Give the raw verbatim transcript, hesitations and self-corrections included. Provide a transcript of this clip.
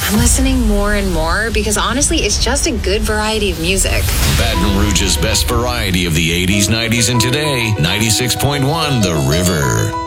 I'm listening more and more because honestly, it's just a good variety of music. Baton Rouge's best variety of the eighties, nineties, and today. ninety-six point one The River.